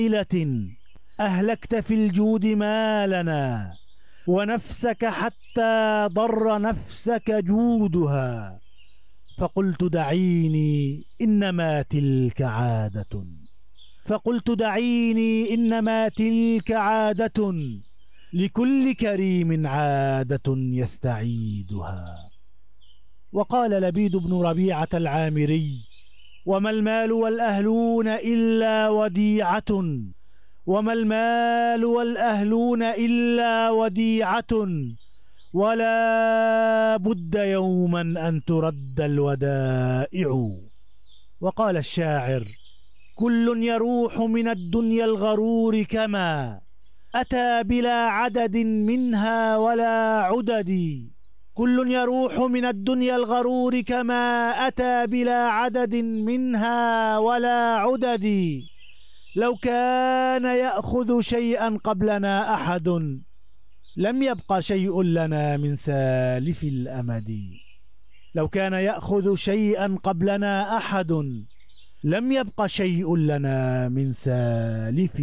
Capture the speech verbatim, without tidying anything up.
أهلكت في الجود مالنا ونفسك حتى ضر نفسك جودها. فقلت دعيني إنما تلك عادة فقلت دعيني إنما تلك عادة لكل كريم عادة يستعيدها. وقال لبيد بن ربيعة العامري: وما المال والأهلون إلا وديعة وما المال والأهلون إلا وديعة ولا بد يوما أن ترد الودائع. وقال الشاعر: كل يروح من الدنيا الغرور كما أتى بلا عدد منها ولا عدد. كل يروح من الدنيا الغرور كما أتى بلا عدد منها ولا عدد. لو كان يأخذ شيئا قبلنا أحد لم يبق شيء لنا من سالف الأمد. لو كان يأخذ شيئا قبلنا أحد لم يبق شيء لنا من سالف